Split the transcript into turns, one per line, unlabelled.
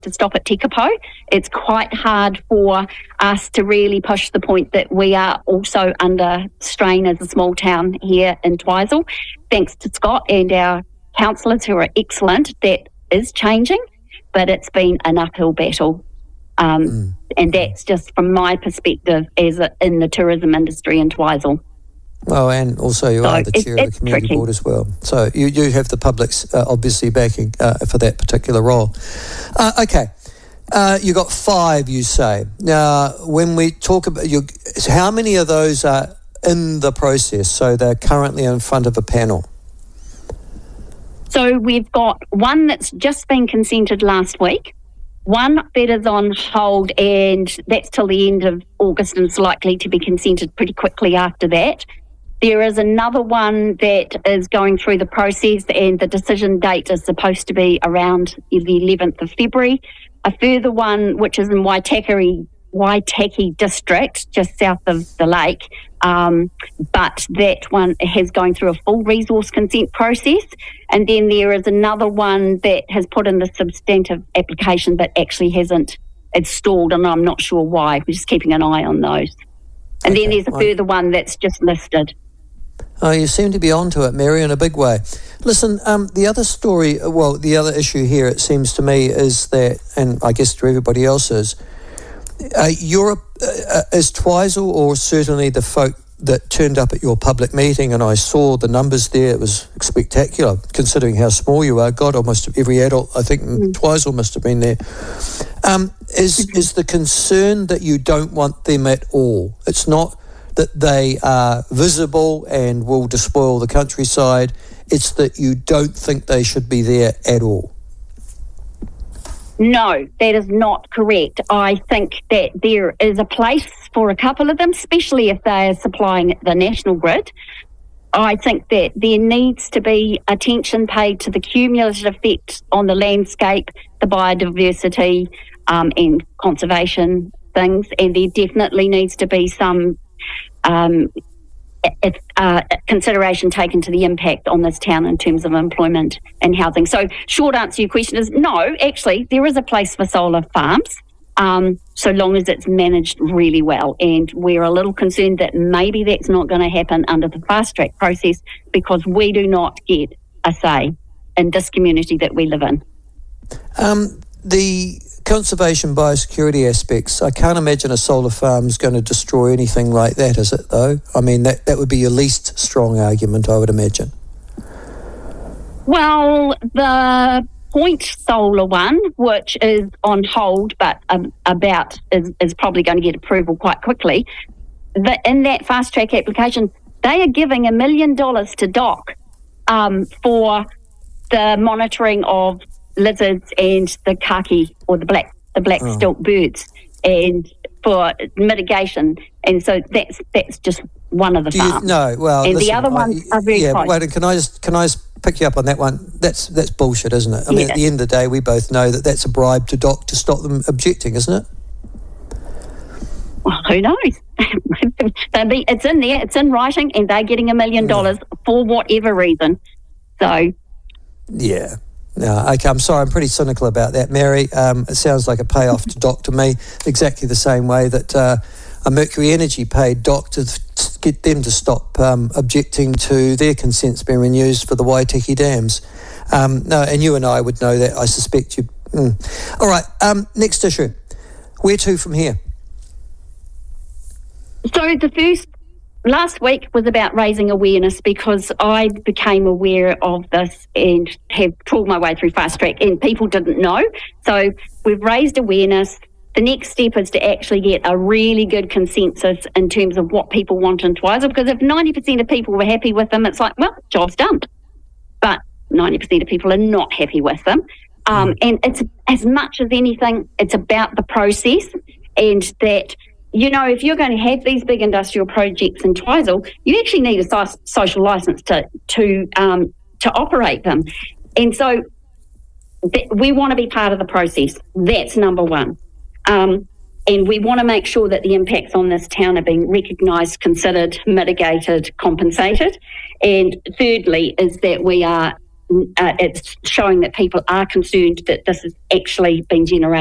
to stop at Tekapo. It's quite hard for us to really push the point that we are also under strain as a small town here in Twizel. Thanks to Scott and our councillors who are excellent, that is changing, but it's been an uphill battle. And that's just from my perspective in the tourism industry in Twizel.
Well, and also you are the chair of the community board as well. So you have the public's obviously backing for that particular role. Okay. You got 5, you say. Now, when we talk about how many of those are in the process? So they're currently in front of a panel.
So we've got one that's just been consented last week, one that is on hold, and that's till the end of August and is likely to be consented pretty quickly after that. There is another one that is going through the process, and the decision date is supposed to be around the 11th of February. A further one, which is in Waitaki district, just south of the lake, but that one has going through a full resource consent process. And then there is another one that has put in the substantive application but actually hasn't. It's stalled, and I'm not sure why. We're just keeping an eye on those. And then there's a further one that's just listed.
Oh, you seem to be onto it, Mary, in a big way. Listen, the other story, the other issue here, it seems to me, is that, and I guess to everybody else is Twizel, or certainly the folk that turned up at your public meeting, and I saw the numbers there, it was spectacular, considering how small you are. God, almost every adult, I think, in Twizel must have been there. Is the concern that you don't want them at all? It's not that they are visible and will despoil the countryside, it's that you don't think they should be there at all.
No, that is not correct. I think that there is a place for a couple of them, especially if they are supplying the national grid. I think that there needs to be attention paid to the cumulative effect on the landscape, the biodiversity, and conservation things, and there definitely needs to be some consideration taken to the impact on this town in terms of employment and housing. So short answer to your question is no, actually there is a place for solar farms, so long as it's managed really well, and we're a little concerned that maybe that's not going to happen under the fast track process because we do not get a say in this community that we live in.
The conservation biosecurity aspects, I can't imagine a solar farm is going to destroy anything like that, is it, though? I mean, that would be your least strong argument, I would imagine.
Well, the Point Solar one, which is on hold but is probably going to get approval quite quickly, in that fast track application, they are giving $1 million to DOC for the monitoring of lizards and the kaki, or the black stilt birds, and for mitigation. And so that's just one of the farms. And the other ones are very close.
Wait, can I just pick you up on that one? That's bullshit, isn't it? I mean, at the end of the day, we both know that that's a bribe to DOC to stop them objecting, isn't it?
Well, who knows? It's in there, it's in writing, and they're getting $1 million for whatever reason. So,
yeah. No, okay, I'm sorry, I'm pretty cynical about that, Mary. It sounds like a payoff to DOC to me, exactly the same way that Mercury Energy paid DOC to get them to stop objecting to their consents being renewed for the Waitaki dams. No, and you and I would know that, I suspect you. All right, next issue. Where to from here?
So last week was about raising awareness, because I became aware of this and have trawled my way through fast track and people didn't know. So we've raised awareness. The next step is to actually get a really good consensus in terms of what people want in Twizel, because if 90% of people were happy with them, it's like, well, job's done. But 90% of people are not happy with them. And it's, as much as anything, it's about the process, and that, you know, if you're going to have these big industrial projects in Twizel, you actually need a social licence to operate them. And so we want to be part of the process. That's number one. And we want to make sure that the impacts on this town are being recognised, considered, mitigated, compensated. And thirdly is that we are it's showing that people are concerned that this has actually been generated